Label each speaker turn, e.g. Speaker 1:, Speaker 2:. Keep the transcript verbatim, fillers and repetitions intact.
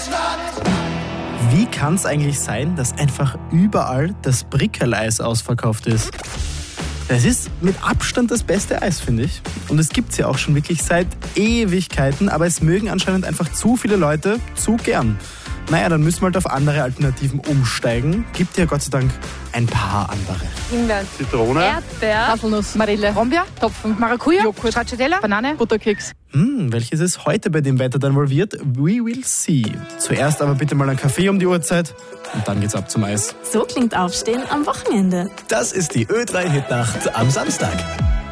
Speaker 1: Wie kann es eigentlich sein, dass einfach überall das Brickerl-Eis ausverkauft ist? Es ist mit Abstand das beste Eis, finde ich. Und es gibt es ja auch schon wirklich seit Ewigkeiten, aber es mögen anscheinend einfach zu viele Leute zu gern. Naja, dann müssen wir halt auf andere Alternativen umsteigen. Gibt ja Gott sei Dank ein paar andere.
Speaker 2: Himbeeren,
Speaker 3: Zitrone,
Speaker 2: Erdbeer,
Speaker 4: Haselnuss, Marille, Brombeer, Topfen, Maracuja, Joghurt, Stracciatella, Banane, Butterkeks.
Speaker 1: Hm, welches ist heute bei dem Wetter dann wohl wird? We will see. Zuerst aber bitte mal einen Kaffee um die Uhrzeit und dann geht's ab zum Eis.
Speaker 5: So klingt Aufstehen am Wochenende.
Speaker 6: Das ist die Ö drei Hitnacht am Samstag.